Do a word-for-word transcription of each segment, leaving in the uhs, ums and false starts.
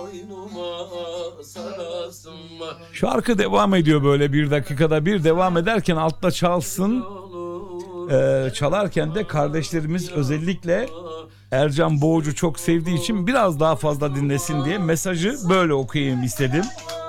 Şarkı devam ediyor böyle bir dakikada bir devam ederken altta çalsın. Ee, çalarken de kardeşlerimiz özellikle Ercan Boğucu çok sevdiği için biraz daha fazla dinlesin diye mesajı böyle okuyayım istedim.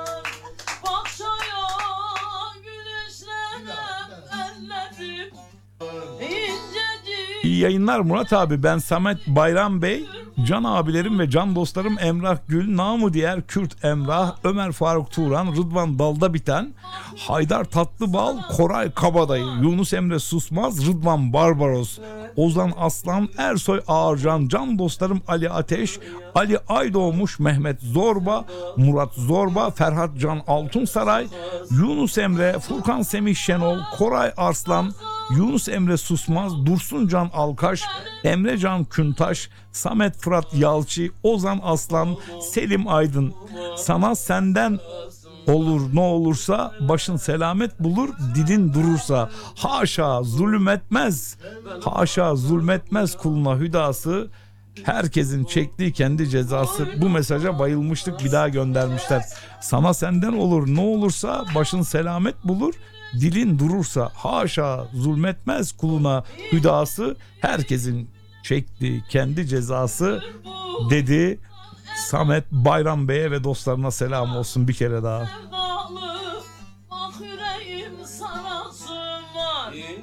İyi yayınlar Murat abi, ben Samet Bayram Bey, can abilerim ve can dostlarım Emrah Gül, namı diğer Kürt Emrah, Ömer Faruk Turan, Rıdvan Dalda Biten, Haydar Tatlıbal, Koray Kabadayı, Yunus Emre Susmaz, Rıdvan Barbaros, Ozan Aslan, Ersoy Ağırcan, can dostlarım Ali Ateş, Ali Aydoğmuş, Mehmet Zorba, Murat Zorba, Ferhat Can Altunsaray, Yunus Emre, Furkan Semih Şenol, Koray Arslan, Yunus Emre Susmaz, Dursun Can Alkaş, Emre Can Küntaş, Samet Fırat Yalçı, Ozan Aslan, Selim Aydın. Sana senden olur ne olursa, başın selamet bulur, dilin durursa. Haşa zulmetmez, haşa zulmetmez kuluna hüdası. Herkesin çektiği kendi cezası. Bu mesaja bayılmıştık, bir daha göndermişler. Sana senden olur ne olursa, başın selamet bulur, dilin durursa. Haşa zulmetmez kuluna hüdası. Herkesin çektiği kendi cezası dedi. Samet Bayram Bey'e ve dostlarına selam olsun bir kere daha.